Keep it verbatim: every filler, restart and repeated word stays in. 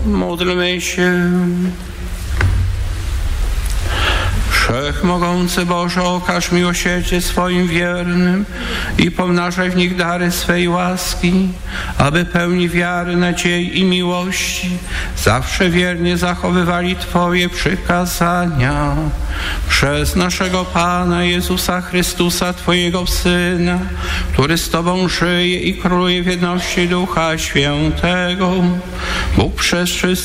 Módlmy się. Wszechmogący Boże, okaż miłosierdzie swoim wiernym i pomnażaj w nich dary swej łaski, aby pełni wiary, nadziei i miłości zawsze wiernie zachowywali Twoje przykazania. Przez naszego Pana Jezusa Chrystusa, Twojego Syna, który z Tobą żyje i króluje w jedności Ducha Świętego, Bóg przez